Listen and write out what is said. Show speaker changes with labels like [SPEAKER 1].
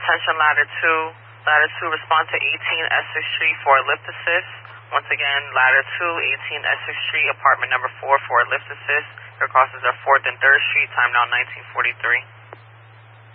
[SPEAKER 1] Attention ladder 2. Ladder 2, respond to 18 Essex Street for a lift assist. Once again, ladder 2, 18 Essex Street, apartment number 4 for a lift assist. Your crosses are 4th and 3rd Street, time now 1943.